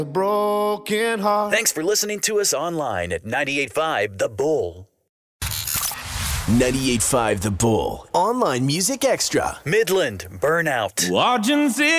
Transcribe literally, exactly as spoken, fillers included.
broken heart. Thanks for listening to us online at ninety-eight point five The Bull. ninety-eight point five The Bull. Online Music Extra. Midland Burnout. Watching